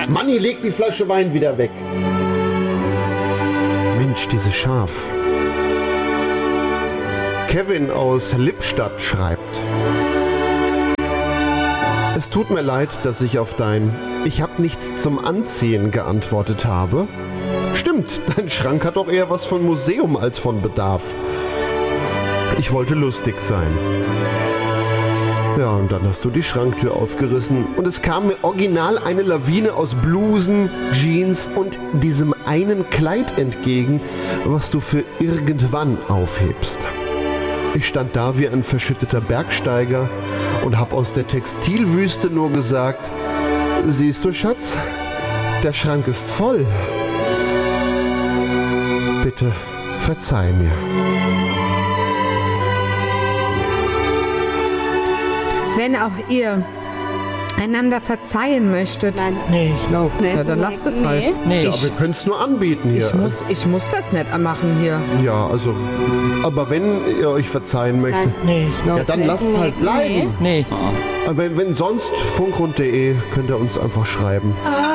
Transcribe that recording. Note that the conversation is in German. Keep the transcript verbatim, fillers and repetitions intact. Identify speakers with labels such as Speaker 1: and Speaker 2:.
Speaker 1: Manni, leg die Flasche Wein wieder weg. Mensch, dieses Schaf. Kevin aus Lippstadt schreibt: Es tut mir leid, dass ich auf dein „Ich hab nichts zum Anziehen" geantwortet habe. Stimmt, dein Schrank hat doch eher was von Museum als von Bedarf. Ich wollte lustig sein. Ja, und dann hast du die Schranktür aufgerissen und es kam mir original eine Lawine aus Blusen, Jeans und diesem einen Kleid entgegen, was du für irgendwann aufhebst. Ich stand da wie ein verschütteter Bergsteiger und hab aus der Textilwüste nur gesagt: Siehst du, Schatz, der Schrank ist voll. Bitte verzeih mir.
Speaker 2: Wenn auch ihr einander verzeihen möchtet.
Speaker 3: Nein.
Speaker 4: Nee, ich glaube.
Speaker 2: Nee.
Speaker 3: Ja, dann lasst es halt.
Speaker 4: Nee.
Speaker 1: Ja,
Speaker 2: Ich-
Speaker 1: wir können es nur anbieten hier.
Speaker 2: Ich muss, ich muss das nicht machen hier.
Speaker 1: Ja, also, aber wenn ihr euch verzeihen möchtet,
Speaker 4: Nee, ich glaube.
Speaker 1: ja, dann lasst es halt bleiben.
Speaker 4: Nee.
Speaker 1: Wenn, wenn sonst funkrund punkt de könnt ihr uns einfach schreiben.